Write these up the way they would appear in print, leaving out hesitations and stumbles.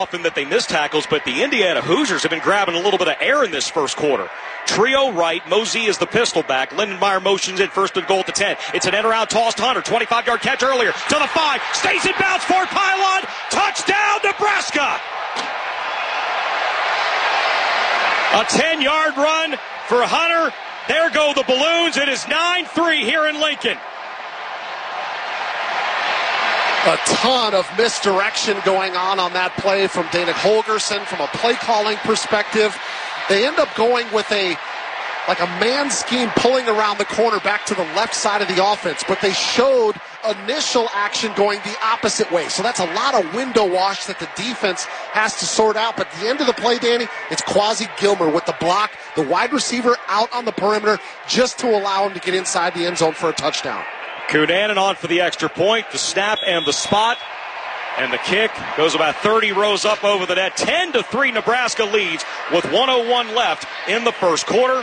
often that they miss tackles, but the Indiana Hoosiers have been grabbing a little bit of air in this first quarter. Trio right, Mosey is the pistol back. Lindenmeyer motions in first and goal at the 10. It's an end-around toss to Hunter. 25-yard catch earlier to the 5. Stays in bounds for pylon. Touchdown, Nebraska! A 10-yard run for Hunter. There go the balloons. It is 9-3 here in Lincoln. A ton of misdirection going on that play from Dana Holgerson from a play-calling perspective. They end up going with a man scheme pulling around the corner back to the left side of the offense, but they showed initial action going the opposite way. So that's a lot of window wash that the defense has to sort out. But at the end of the play, Danny, it's Quasi Gilmer with the block, the wide receiver out on the perimeter just to allow him to get inside the end zone for a touchdown. Cunanan on for the extra point, the snap and the spot. And the kick goes about 30 rows up over the net. 10-3 Nebraska leads with 1:01 left in the first quarter.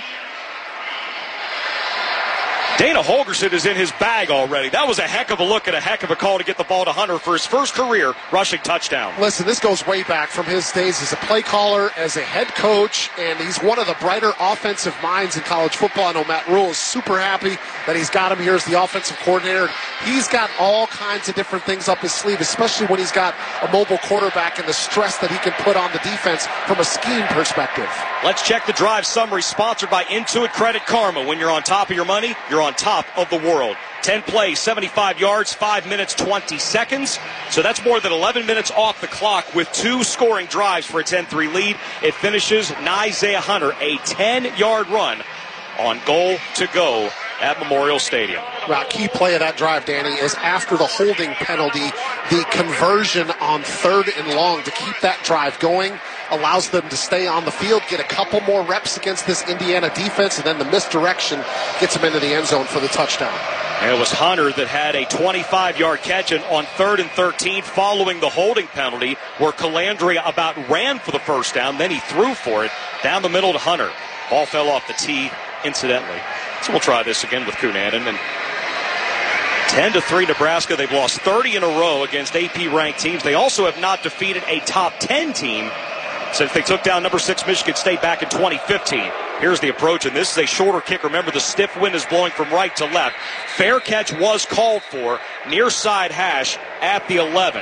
Dana Holgerson is in his bag already. That was a heck of a look and a heck of a call to get the ball to Hunter for his first career rushing touchdown. Listen, this goes way back from his days as a play caller, as a head coach, and he's one of the brighter offensive minds in college football. I know Matt Rule is super happy that he's got him here as the offensive coordinator. He's got all kinds of different things up his sleeve, especially when he's got a mobile quarterback and the stress that he can put on the defense from a scheme perspective. Let's check the drive summary, sponsored by Intuit Credit Karma. When you're on top of your money, you're on top of the world. 10 plays, 75 yards, 5 minutes, 20 seconds. So that's more than 11 minutes off the clock with 2 scoring drives for a 10-3 lead. It finishes Isaiah Hunter a 10-yard run on goal to go at Memorial Stadium. Well, key play of that drive, Danny, is after the holding penalty, the conversion on 3rd and long to keep that drive going allows them to stay on the field, get a couple more reps against this Indiana defense, and then the misdirection gets them into the end zone for the touchdown. And it was Hunter that had a 25-yard catch on 3rd and 13 following the holding penalty, where Calandria about ran for the first down, then he threw for it down the middle to Hunter. Ball fell off the tee, incidentally. So we'll try this again with Cunanan. And 10-3 Nebraska. They've lost 30 in a row against AP-ranked teams. They also have not defeated a top 10 team since they took down number 6 Michigan State back in 2015. Here's the approach, and this is a shorter kick. Remember, the stiff wind is blowing from right to left. Fair catch was called for near side hash at the 11.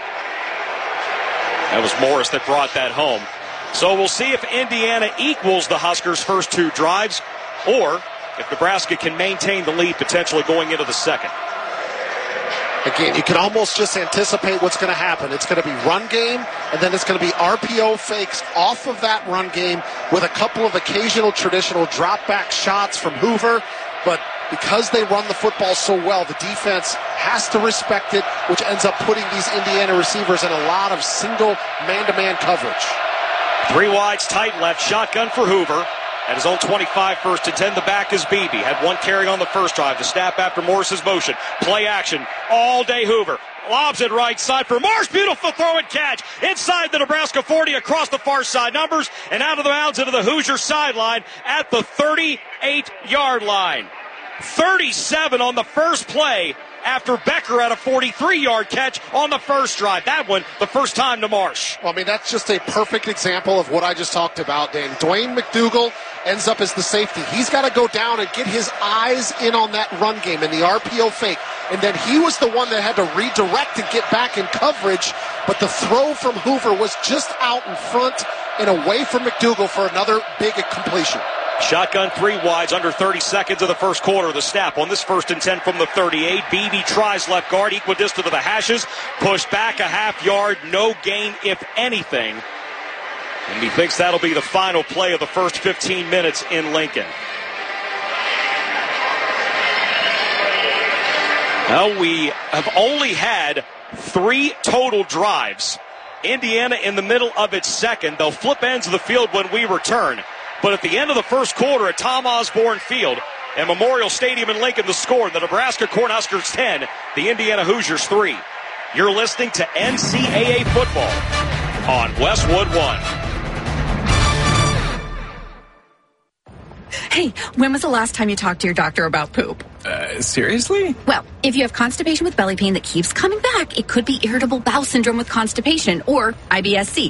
That was Morris that brought that home. So we'll see if Indiana equals the Huskers' first 2 drives, or if Nebraska can maintain the lead potentially going into the second. Again, you can almost just anticipate what's going to happen. It's going to be run game, and then it's going to be RPO fakes off of that run game with a couple of occasional traditional drop-back shots from Hoover. But because they run the football so well, the defense has to respect it, which ends up putting these Indiana receivers in a lot of single man-to-man coverage. 3 wides, tight left, shotgun for Hoover. At his own 25, 1st and 10. The back is Beebe. Had 1 carry on the first drive. The snap after Morris's motion. Play action all day. Hoover lobs it right side for Morris. Beautiful throw and catch inside the Nebraska 40 across the far side numbers and out of the bounds into the Hoosier sideline at the 38-yard line. 37 on the first play after Becker had a 43-yard catch on the first drive. That one, the first time to Marsh. Well, I mean, that's just a perfect example of what I just talked about, Dan. Dwayne McDougal ends up as the safety. He's got to go down and get his eyes in on that run game and the RPO fake. And then he was the one that had to redirect and get back in coverage. But the throw from Hoover was just out in front and away from McDougal for another big completion. Shotgun 3 wides under 30 seconds of the first quarter. The snap on this 1st and 10 from the 38. Beebe tries left guard, equidistant to the hashes. Pushed back a half yard. No gain, if anything. And he thinks that'll be the final play of the first 15 minutes in Lincoln. Now we have only had 3 total drives. Indiana in the middle of its second. They'll flip ends of the field when we return. But at the end of the first quarter at Tom Osborne Field and Memorial Stadium in Lincoln, the score, the Nebraska Cornhuskers 10, the Indiana Hoosiers 3. You're listening to NCAA football on Westwood One. Hey, when was the last time you talked to your doctor about poop? Seriously? Well, if you have constipation with belly pain that keeps coming back, it could be irritable bowel syndrome with constipation or IBS-C.